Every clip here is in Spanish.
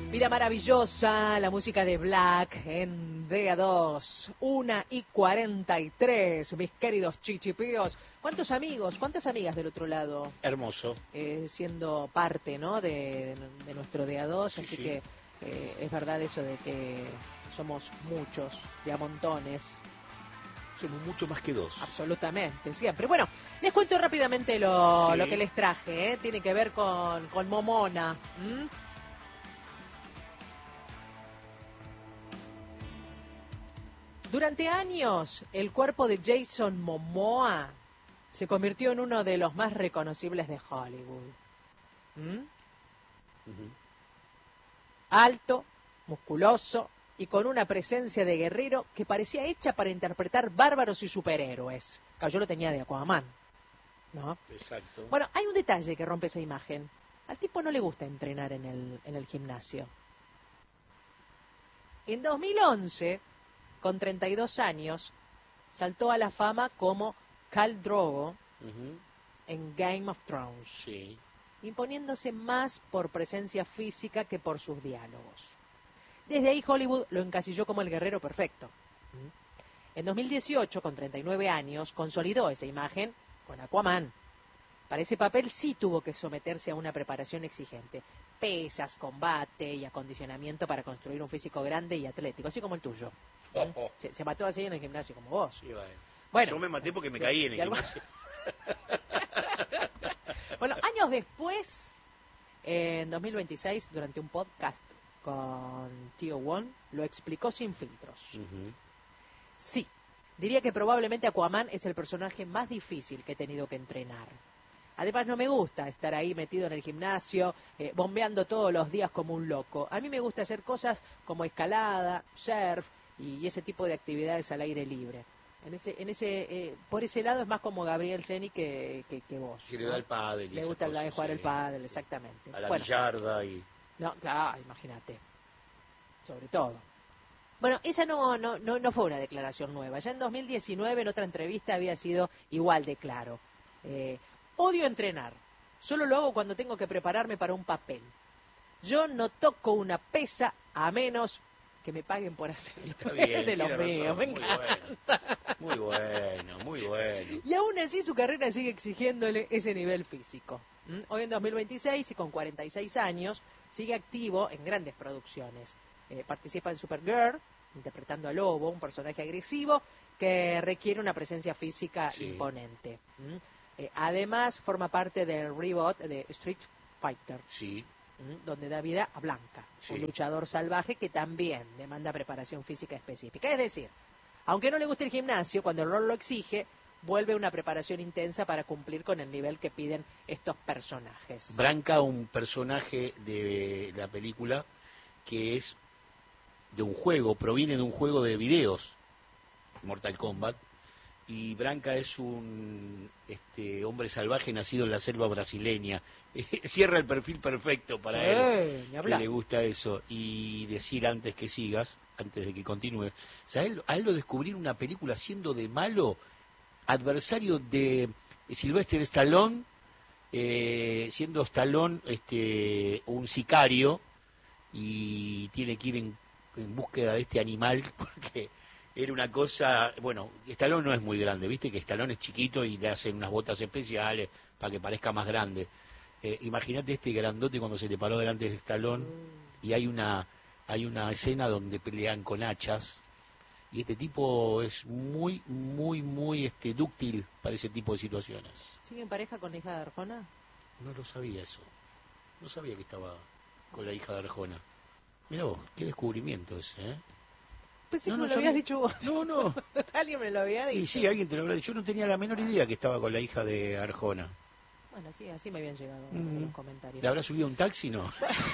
Vida maravillosa, la música de Black en DA2, 1:43, mis queridos chichipíos. ¿Cuántos amigos, cuántas amigas del otro lado? Hermoso. Siendo parte, ¿no?, de nuestro DA2, Sí, así sí. que es verdad eso de que somos muchos, de a montones. Somos mucho más que dos. Absolutamente, siempre. Bueno, les cuento rápidamente lo que les traje, ¿eh? Tiene que ver con Momona. Durante años, el cuerpo de Jason Momoa se convirtió en uno de los más reconocibles de Hollywood. Alto, musculoso y con una presencia de guerrero que parecía hecha para interpretar bárbaros y superhéroes. Claro, yo lo tenía de Aquaman, ¿no? Exacto. Bueno, hay un detalle que rompe esa imagen. Al tipo no le gusta entrenar en el gimnasio. En 2011, con 32 años, saltó a la fama como Khal Drogo en Game of Thrones, Sí. imponiéndose más por presencia física que por sus diálogos. Desde ahí Hollywood lo encasilló como el guerrero perfecto. En 2018, con 39 años, consolidó esa imagen con Aquaman. Para ese papel sí tuvo que someterse a una preparación exigente. Pesas, combate y acondicionamiento para construir un físico grande y atlético, así como el tuyo. Se mató así en el gimnasio como vos. Sí, vale. Bueno, yo me maté porque me caí en el gimnasio. Bueno, años después, en 2026, durante un podcast con Tio Won, lo explicó sin filtros. Sí, diría que probablemente Aquaman es el personaje más difícil que he tenido que entrenar. Además, no me gusta estar ahí metido en el gimnasio, bombeando todos los días como un loco. A mí me gusta hacer cosas como escalada, surf y ese tipo de actividades al aire libre. Por ese lado es más como Gabriel Ceni que vos. Que le da el pádel. Le gusta jugar el pádel, exactamente. A la billarda y... No, claro, imagínate. Sobre todo. Bueno, esa no fue una declaración nueva. Ya en 2019, en otra entrevista, había sido igual de claro. Odio entrenar. Solo lo hago cuando tengo que prepararme para un papel. Yo no toco una pesa a menos que me paguen por hacerlo. Está bien, de los tiene míos, razón, me muy encanta. Muy bueno, muy bueno. Y aún así su carrera sigue exigiéndole ese nivel físico. Hoy en 2026 y con 46 años sigue activo en grandes producciones. Participa en Supergirl, interpretando a Lobo, un personaje agresivo que requiere una presencia física imponente. Además forma parte del reboot de Street Fighter. Sí. Donde da vida a Blanca, un luchador salvaje que también demanda preparación física específica. Es decir, aunque no le guste el gimnasio, cuando el rol lo exige, vuelve una preparación intensa para cumplir con el nivel que piden estos personajes. Blanca, un personaje de la película que es de un juego, proviene de un juego de videos, Mortal Kombat, y Branca es un hombre salvaje nacido en la selva brasileña. Cierra el perfil perfecto para él, que le gusta eso. Y decir antes que sigas, antes de que continúes, o sea, a él lo descubrí en una película siendo de malo, adversario de Sylvester Stallone, siendo Stallone un sicario, y tiene que ir en búsqueda de este animal, porque... Era una cosa, bueno, Stallone no es muy grande, viste que Stallone es chiquito y le hacen unas botas especiales para que parezca más grande. Imagínate este grandote cuando se le paró delante de Stallone y hay una escena donde pelean con hachas y este tipo es muy dúctil para ese tipo de situaciones. ¿Sigue en pareja con la hija de Arjona? No lo sabía eso, no sabía que estaba con la hija de Arjona. Mirá vos, qué descubrimiento ese, ¿eh? Pensé que me lo habías dicho vos. No. Alguien me lo había dicho. Y sí, alguien te lo habrá dicho. Yo no tenía la menor idea que estaba con la hija de Arjona. Bueno, sí, así me habían llegado los comentarios. ¿Le habrá subido un taxi, no?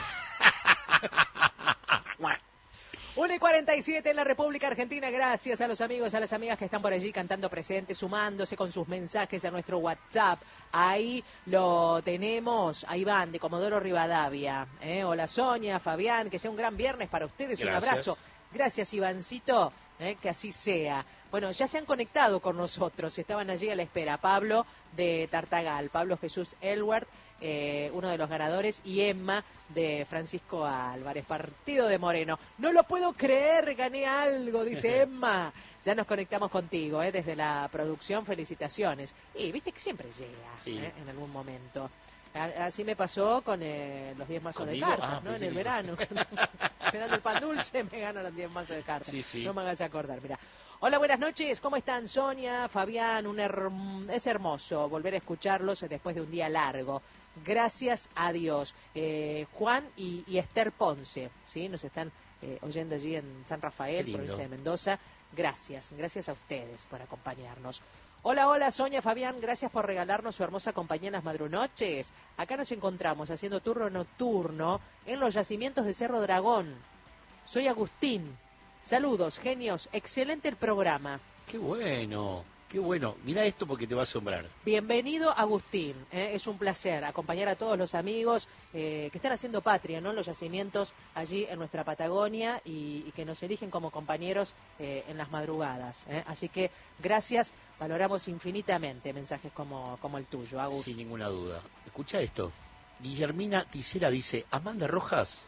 1:47 en la República Argentina. Gracias a los amigos, a las amigas que están por allí cantando presentes, sumándose con sus mensajes a nuestro WhatsApp. Ahí lo tenemos, a Iván de Comodoro Rivadavia. Hola Sonia, Fabián, que sea un gran viernes para ustedes. Gracias. Un abrazo. Gracias, Ivancito, que así sea. Bueno, ya se han conectado con nosotros, estaban allí a la espera. Pablo de Tartagal, Pablo Jesús Elward, uno de los ganadores, y Emma de Francisco Álvarez, partido de Moreno. No lo puedo creer, gané algo, dice Emma. Ya nos conectamos contigo, desde la producción, felicitaciones. Y viste que siempre llega, sí, en algún momento. Así me pasó con los 10 mazos de cartas, ¿no? En el verano. Esperando el pan dulce, me ganan los 10 mazos de cartas. Sí. No me hagas acordar, mira. Hola, buenas noches, ¿cómo están? Sonia, Fabián, es hermoso volver a escucharlos después de un día largo. Gracias a Dios. Juan y Esther Ponce, ¿sí? Nos están oyendo allí en San Rafael, provincia de Mendoza. Gracias a ustedes por acompañarnos. Hola, Sonia, Fabián, gracias por regalarnos su hermosa compañía en las madrunoches. Acá nos encontramos haciendo turno nocturno en los yacimientos de Cerro Dragón. Soy Agustín. Saludos, genios, excelente el programa. Qué bueno. Mira esto porque te va a asombrar. Bienvenido, Agustín. Es un placer acompañar a todos los amigos que están haciendo patria, ¿no? En los yacimientos allí en nuestra Patagonia y que nos eligen como compañeros en las madrugadas. Así que gracias, valoramos infinitamente mensajes como el tuyo, Agus. Sin ninguna duda. Escucha esto. Guillermina Tisera dice: Amanda Rojas,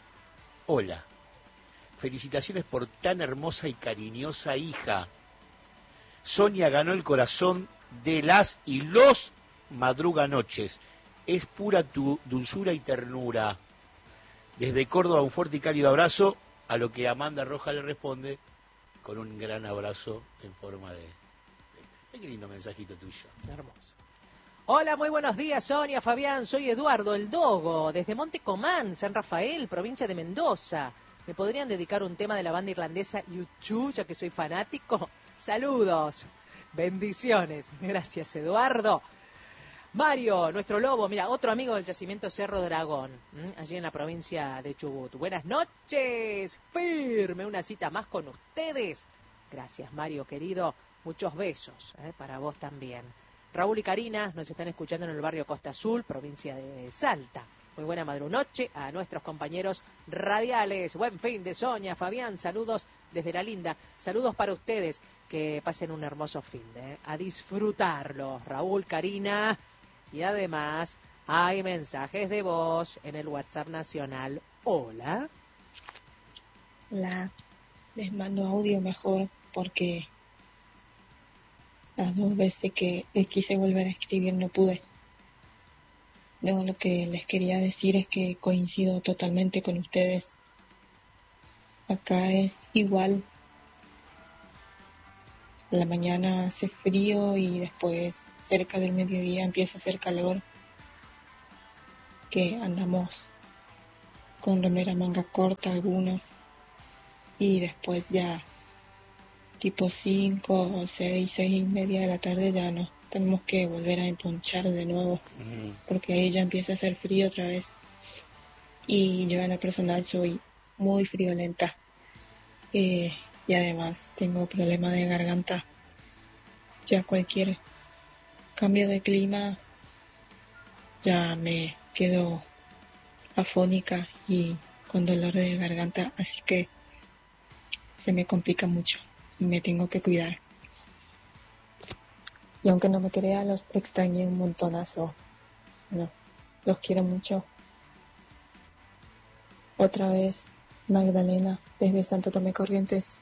hola. Felicitaciones por tan hermosa y cariñosa hija. Sonia ganó el corazón de las y los madruganoches. Es pura tu dulzura y ternura. Desde Córdoba, un fuerte y cálido abrazo, a lo que Amanda Rojas le responde con un gran abrazo en forma de... Qué lindo mensajito tuyo. Hermoso. Hola, muy buenos días, Sonia, Fabián. Soy Eduardo, el Dogo, desde Monte Comán, San Rafael, provincia de Mendoza. ¿Me podrían dedicar un tema de la banda irlandesa U2, ya que soy fanático? Saludos, bendiciones. Gracias, Eduardo. Mario, nuestro lobo, mira, otro amigo del yacimiento Cerro Dragón, allí en la provincia de Chubut. Buenas noches, firme, una cita más con ustedes. Gracias, Mario, querido. Muchos besos para vos también. Raúl y Karina nos están escuchando en el barrio Costa Azul, provincia de Salta. Muy buena madrunoche a nuestros compañeros radiales. Buen fin de Sonia, Fabián, saludos desde La Linda. Saludos para ustedes, que pasen un hermoso fin de, a disfrutarlo. Raúl, Karina, y además hay mensajes de voz en el WhatsApp nacional. Hola. Hola, les mando audio mejor porque las 2 veces que les quise volver a escribir no pude. No, lo que les quería decir es que coincido totalmente con ustedes. Acá es igual. A la mañana hace frío y después cerca del mediodía empieza a hacer calor. Que andamos con remera manga corta algunos. Y después ya tipo 5 o 6 y media de la tarde ya no. Tenemos que volver a emponchar de nuevo, porque ahí ya empieza a hacer frío otra vez. Y yo en lo personal soy muy friolenta. Y además tengo problema de garganta. Ya cualquier cambio de clima ya me quedo afónica y con dolor de garganta, así que se me complica mucho y me tengo que cuidar. Y aunque no me crea, los extrañé un montonazo. Bueno, los quiero mucho. Otra vez, Magdalena, desde Santo Tomé Corrientes.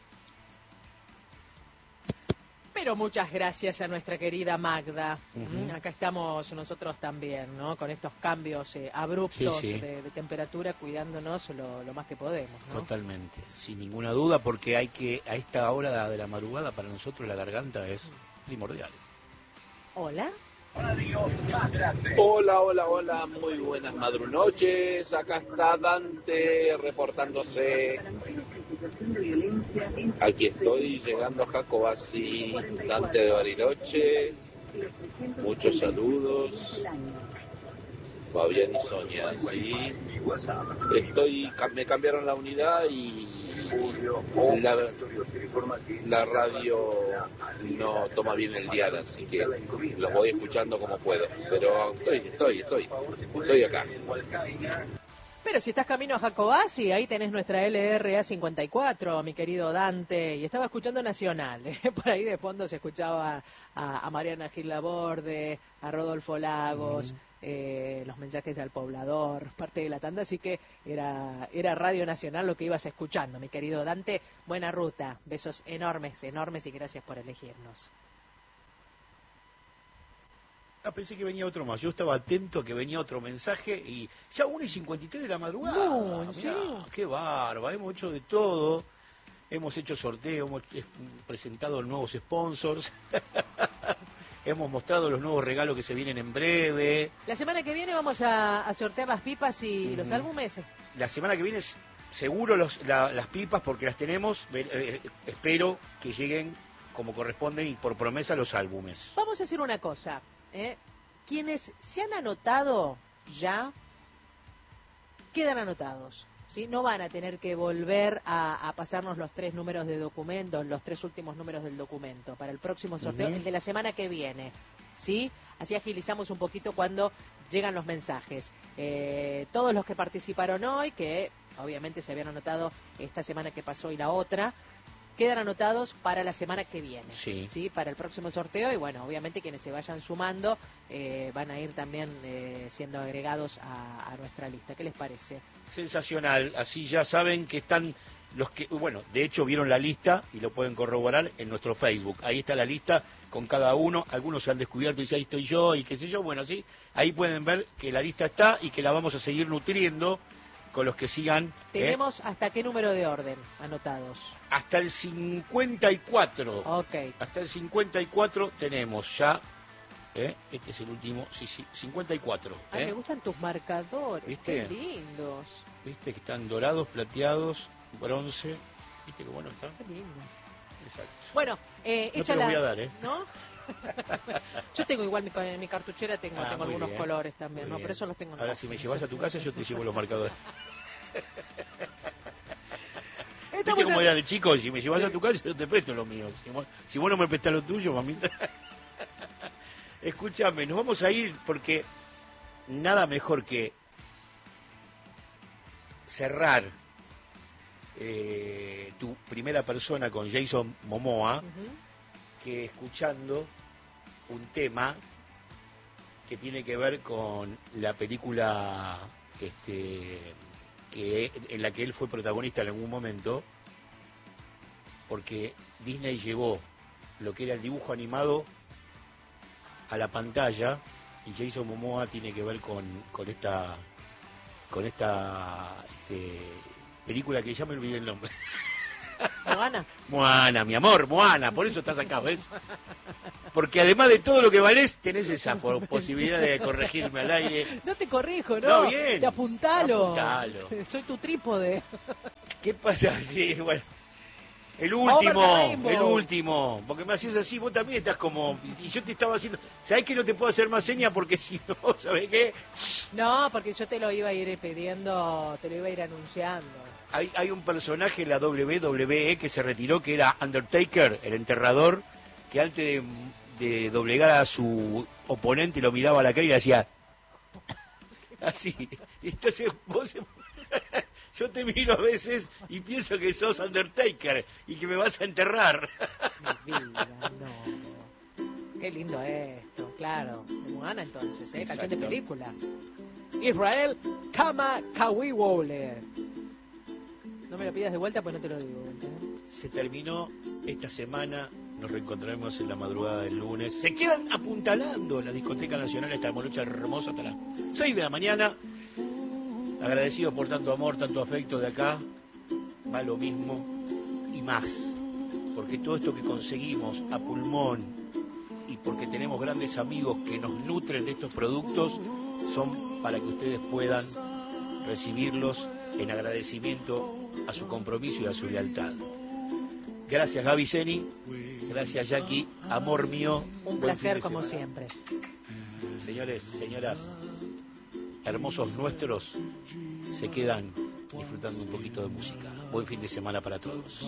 Pero muchas gracias a nuestra querida Magda. Acá estamos nosotros también, ¿no? Con estos cambios abruptos de temperatura, cuidándonos lo más que podemos, ¿no? Totalmente, sin ninguna duda, porque hay que, a esta hora de la madrugada, para nosotros la garganta es primordial. Hola. Hola, muy buenas madrunoches. Acá está Dante reportándose. Aquí estoy llegando a Jacobasi, Dante de Bariloche. Muchos saludos. Fabián y Sonia, sí. Me cambiaron la unidad y la radio no toma bien el dial, así que los voy escuchando como puedo. Pero estoy acá. Pero si estás camino a Jacobasi, ahí tenés nuestra LRA 54, mi querido Dante, y estaba escuchando Nacional, por ahí de fondo se escuchaba a Mariana Gil Laborde, a Rodolfo Lagos, los mensajes al poblador, parte de la tanda, así que era Radio Nacional lo que ibas escuchando, mi querido Dante. Buena ruta, besos enormes, enormes y gracias por elegirnos. Pensé que venía otro más. Yo estaba atento a que venía otro mensaje y ya 1:53 de la madrugada. No, ¿en Mirá, serio? qué barba. Hemos hecho de todo. Hemos hecho sorteo, hemos presentado nuevos sponsors. Hemos mostrado los nuevos regalos que se vienen en breve. La semana que viene vamos a sortear las pipas y los álbumes. La semana que viene seguro las pipas porque las tenemos. Espero que lleguen como corresponden y por promesa los álbumes. Vamos a hacer una cosa. Quienes se han anotado ya, quedan anotados, ¿sí? No van a tener que volver a pasarnos los 3 números de documento, los 3 últimos números del documento para el próximo sorteo, el de la semana que viene, ¿sí? Así agilizamos un poquito cuando llegan los mensajes. Todos los que participaron hoy, que obviamente se habían anotado esta semana que pasó y la otra, quedan anotados para la semana que viene, ¿sí? Para el próximo sorteo y bueno, obviamente quienes se vayan sumando van a ir también siendo agregados a nuestra lista. ¿Qué les parece? Sensacional, así ya saben que están los que, bueno, de hecho vieron la lista y lo pueden corroborar en nuestro Facebook. Ahí está la lista con cada uno, algunos se han descubierto y dicen ahí estoy yo y qué sé yo, bueno, sí, ahí pueden ver que la lista está y que la vamos a seguir nutriendo con los que sigan. ¿Tenemos hasta qué número de orden anotados? Hasta el 54. Ok. Hasta el 54 tenemos ya. Este es el último. Sí, 54. Me gustan tus marcadores. ¿Viste? Qué lindos. Viste que están dorados, plateados, bronce. ¿Viste qué bueno está? Qué lindo. Exacto. Bueno, No te échala. lo voy a dar, ¿No? Yo tengo igual en mi cartuchera, tengo muy algunos bien, colores también, muy ¿no? bien. Por eso los tengo en Ahora, casa. si me llevas a tu casa, yo te llevo los marcadores. ¿Viste cómo era de chico? Si me llevas a tu casa, yo te presto los míos. Si vos no me prestás lo tuyo, mamita. Escúchame, nos vamos a ir porque nada mejor que cerrar tu primera persona con Jason Momoa que escuchando un tema que tiene que ver con la película en la que él fue protagonista en algún momento, porque Disney llevó lo que era el dibujo animado a la pantalla y Jason Momoa tiene que ver con esta película que ya me olvidé el nombre. Moana, mi amor, Moana, por eso estás acá, ¿ves? Porque además de todo lo que valés, tenés esa posibilidad de corregirme al aire. No te corrijo, ¿no? No, bien. Te apuntalo. Apuntalo. Soy tu trípode. ¿Qué pasa? Sí, bueno. El último, porque me hacías así, vos también estás como, y yo te estaba haciendo, ¿sabés que no te puedo hacer más señas? Porque si no, ¿sabés qué? No, porque yo te lo iba a ir pidiendo, te lo iba a ir anunciando. Hay un personaje en la WWE que se retiró, que era Undertaker, el enterrador, que antes de doblegar a su oponente lo miraba a la cara y le hacía así. Entonces vos... Yo te miro a veces y pienso que sos Undertaker y que me vas a enterrar. Mi vida, no. Qué lindo esto, claro. De Moana entonces, canción de película. Israel Kama Kawiwole. No me lo pidas de vuelta, pues no te lo digo de vuelta. Se terminó esta semana, nos reencontraremos en la madrugada del lunes. Se quedan apuntalando la Discoteca Nacional, esta morocha hermosa hasta las 6 de la mañana. Agradecido por tanto amor, tanto afecto de acá, va lo mismo y más, porque todo esto que conseguimos a pulmón y porque tenemos grandes amigos que nos nutren de estos productos, son para que ustedes puedan recibirlos en agradecimiento a su compromiso y a su lealtad. Gracias Gaby Zeni, gracias Jackie, amor mío. Un placer como siempre. Señores, señoras, hermosos nuestros se quedan disfrutando un poquito de música. Buen fin de semana para todos.